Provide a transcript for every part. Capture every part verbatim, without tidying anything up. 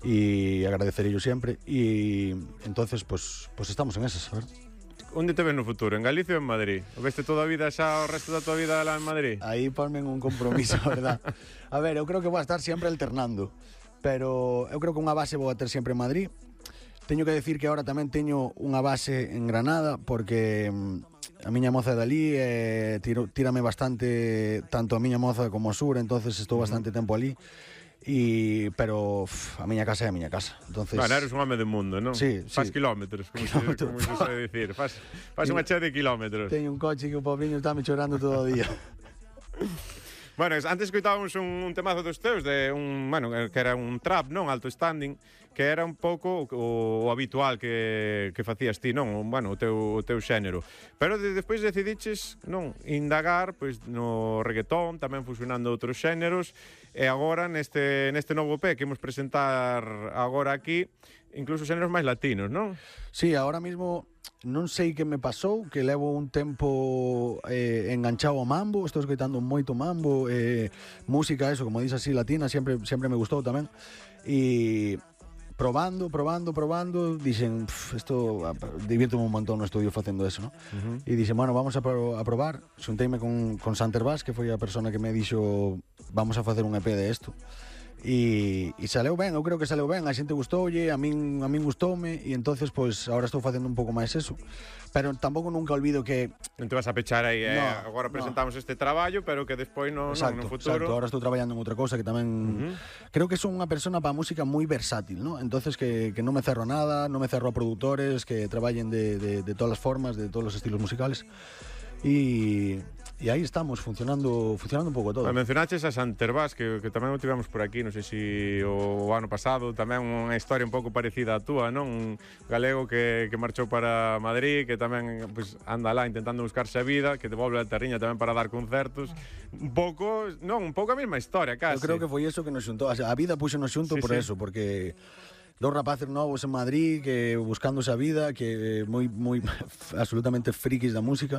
e agradecerello sempre e entonces pues, pues estamos en esas, a ver. Onde te ves no futuro? En Galicia ou en Madrid? O veste toda a vida xa o resto da tua vida lá en Madrid? Aí ponme un compromiso, verdad? A ver, eu creo que vou a estar sempre alternando, pero eu creo que unha base vou a ter sempre en Madrid. Teño que decir que agora tamén teño unha base en Granada, porque a miña moza é dali, e tiro, tírame bastante tanto a miña moza como a sur, entonces estou bastante tempo ali. Y, pero uf, a miña casa é a miña casa. Entonces, bueno, eres un home de mundo, non? Sí, faz sí. kilómetros, como, Kilómetros. se, como se sabe dicir. Faz, faz unha chea de kilómetros. Teño un coche que o pobriño está me chorando todo o día. Bueno, antes escoitábamos un, un temazo dos teus de un, bueno, que era un trap, non? Alto standing, que era un pouco o, o habitual que, que facías ti, non? Bueno, o teu, o teu xénero. Pero de, despois decidiches, non, indagar pois no reggaetón, tamén fusionando outros xéneros, e agora neste neste novo E P que imos presentar agora aquí, incluso xéneros máis latinos, non? Sí, ahora mismo non sei que me pasou, que levo un tempo eh, enganchado ao mambo, estou escoitando moito mambo, eh, música, eso, como dices así, latina, sempre, sempre me gustou tamén. E probando, probando, probando, dixen, isto divirto un montón no estudio facendo eso, ¿no? Uh-huh. E dixen, bueno, vamos a, pro, a probar. Xunteime con, con Santer Bass, que foi a persona que me dixo, vamos a facer un E P de isto. E, e saleu ben, eu creo que saleu ben, a xente gustoulle, a min, a min gustoume, e entonces, pues, agora estou facendo un pouco máis eso. Pero tampouco nunca olvido que... Non te vas a pechar aí, eh? No, agora presentamos no. este traballo, pero que despois no, exacto, no, no futuro... Exacto, agora estou traballando en outra cousa que tamén... Uh-huh. Creo que son unha persona para a música moi versátil, ¿no? Entonces que, que non me cerro a nada, non me cerro a produtores, que traballen de, de, de todas as formas, de todos os estilos musicales. E... E aí estamos, funcionando funcionando un pouco todo. Mencionaches a Santer Bass, que, que tamén o tivemos por aquí, non sei se o, o ano pasado, tamén unha historia un pouco parecida á túa, non? Un galego que, que marchou para Madrid, que tamén pues, anda lá intentando buscarse a vida, que devolve a terriña tamén para dar concertos. Un pouco, non, un pouco a mesma historia, casi. Eu creo que foi eso que nos xuntou, o sea, a vida puxo nos xunto sí, por sí. eso, porque dos rapaces novos en Madrid que buscándose a vida, que moi moi absolutamente frikis da música.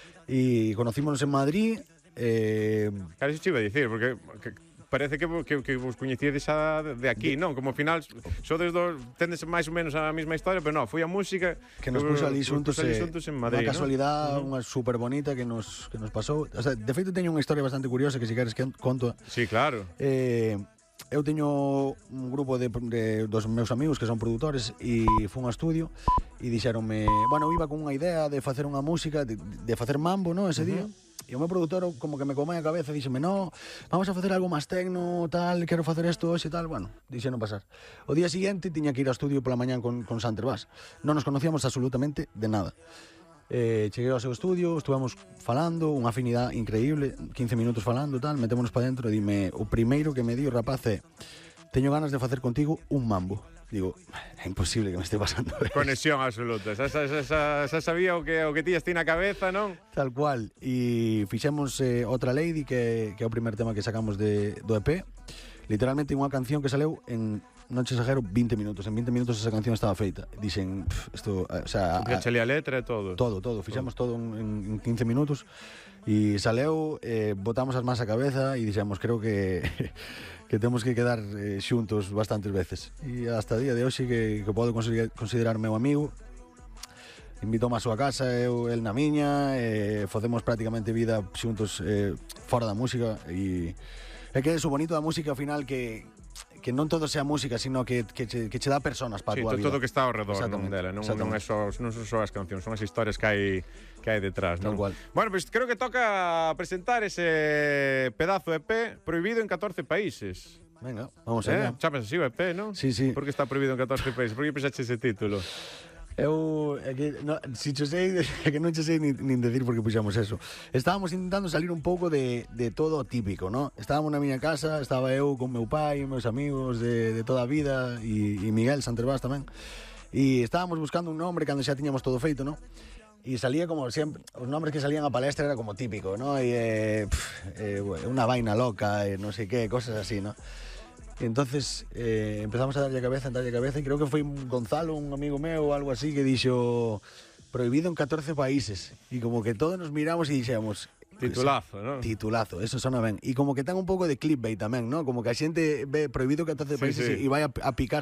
E conocímonos en Madrid. eh... Claro, iso te iba a dicir, porque que parece que, que, que vos coñecíades xa de aquí, non? Como ao final sodes dos, tendes máis ou menos a mesma historia, pero non, foi a música que nos puso ali xuntos, ali xuntos en Madrid, unha casualidade, ¿no? Unha super bonita que nos, que nos pasou. O sea, de feito teño unha historia bastante curiosa que si queres que conto. Sí, claro. Eh, eu teño un grupo de, de dos meus amigos que son produtores e fun ao estudio e dixeronme, bueno, eu iba con unha idea de facer unha música, de, de facer mambo, no, ese uh-huh. día. E o meu produtor como que me comeu a cabeza e díxeme, no, vamos a facer algo máis tecno, tal, quero facer isto hoxe, tal, bueno, dixeron pasar. O día siguiente tiña que ir ao estudio pola mañán con, con Santer Bass. Non nos conocíamos absolutamente de nada. Eh, cheguei ao seu estudio, estuvamos falando, unha afinidade increíble, quince minutos falando, tal, metémonos para dentro e dime, o primeiro que me di o rapaz é, teño ganas de facer contigo un mambo. Digo, é imposible que me este pasando eso. Conexión absoluta, xa, xa, xa, xa sabía o que, o que tías ti na cabeza, non? Tal cual, e fixemos eh, outra Lady, que, que é o primer tema que sacamos de, do E P. Literalmente unha canción que saleu en, non che exagero, vinte minutos. En vinte minutos esa canción estaba feita. Dixen, isto, o sea, Fixache a letra e todo. Todo, todo, fixemos todo, todo en, en quince minutos. E saleu, eh, botamos as mans a cabeza e dixemos, creo que que temos que quedar eh, xuntos bastantes veces. E hasta o día de hoxe que, que podo considerar meu amigo. Invitoume a súa casa, eu, el na miña, eh, facemos prácticamente vida xuntos eh, fora da música. E é que é o bonito da música ao final que que non todo sea música, sino que, que, che, que che dá personas para sí, a tua vida. Todo o que está ao redor, non dela, non, non, é só, non son só as cancións, son as historias que hai que hai detrás, non? Tal cual. Bueno, pois pues, creo que toca presentar ese pedazo de E P prohibido en catorce países. Venga, vamos eh? allá. Chamas así o E P, non? Sí, sí. Por que está prohibido en catorce países? Por que pensaste ese título? Eu, é que, no, si che sei, é que non che sei nin, nin decir por que puxamos eso. Estábamos intentando salir un pouco de, de todo típico, ¿no? Estábamos na miña casa, estaba eu con meu pai, meus amigos de, de toda a vida, e, e Miguel Santer Bass tamén. E estábamos buscando un nombre cando xa tiñamos todo feito, ¿no? E salía como sempre, os nombres que salían a palestra era como típico, ¿no? E eh, pff, eh, unha vaina loca, e non sei que, cosas así, ¿no? E entonces eh, empezamos a darlle a cabeza, a darlle a cabeza, e creo que foi Gonzalo, un amigo meu ou algo así, que dixo prohibido en catorce países. E como que todos nos miramos e dixemos, titulazo, ¿no? Titulazo, eso sona ben. E como que ten un pouco de clickbait tamén, ¿no? Como que a xente ve prohibido en catorce sí, países sí. e vai a, a picar